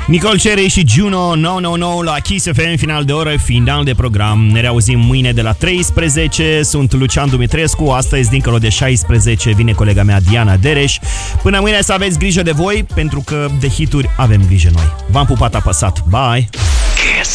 Nicole Cherry și Juno 999 la Kiss FM, final de oră, final de program. Ne reauzim mâine de la 13. Sunt Lucian Dumitrescu. Astăzi, dincolo de 16, vine colega mea Diana Dereș. Până mâine să aveți grijă de voi, pentru că de hituri avem grijă noi. V-am pupat apăsat. Bye!